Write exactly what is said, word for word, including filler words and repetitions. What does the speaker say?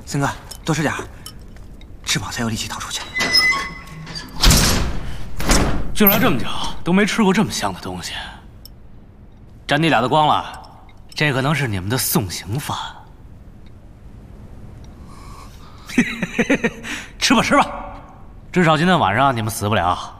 森哥，多吃点，吃饱才有力气逃出去。 进来这么久都没吃过这么香的东西，沾地俩的光了，这可能是你们的送行饭。吃吧吃吧，至少今天晚上你们死不了。